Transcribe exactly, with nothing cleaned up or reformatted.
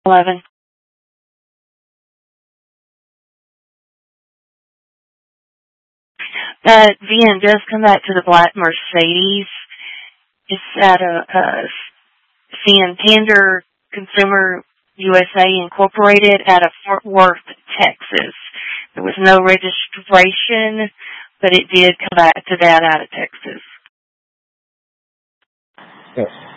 eleven. Uh, V N does come back to the black Mercedes. It's at a, a Santander Consumer U S A Incorporated out of Fort Worth, Texas. There was no registration, but it did come back to that out of Texas. Yes.